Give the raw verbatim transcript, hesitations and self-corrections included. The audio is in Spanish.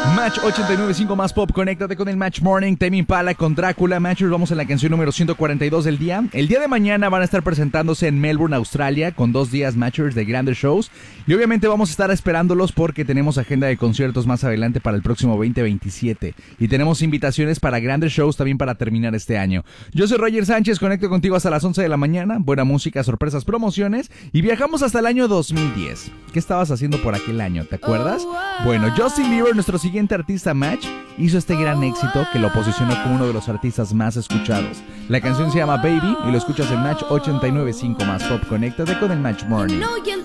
Match ochenta y nueve punto cinco más pop, conéctate con el Match Morning. Tame Impala con Drácula. Matchers, vamos en la canción número ciento cuarenta y dos del día. El día de mañana van a estar presentándose en Melbourne, Australia, con dos días Matchers de grandes shows. Y obviamente vamos a estar esperándolos porque tenemos agenda de conciertos más adelante para el próximo veinte veintisiete. Y tenemos invitaciones para grandes shows también para terminar este año. Yo soy Roger Sánchez, conecto contigo hasta las once de la mañana. Buena música, sorpresas, promociones. Y viajamos hasta el año dos mil diez. ¿Qué estabas haciendo por aquel año? ¿Te acuerdas? Bueno, Justin Bieber, nuestro siguiente artista Match, hizo este gran éxito que lo posicionó como uno de los artistas más escuchados. La canción se llama Baby y lo escuchas en Match ochenta y nueve punto cinco más pop. Conéctate con el Match Morning.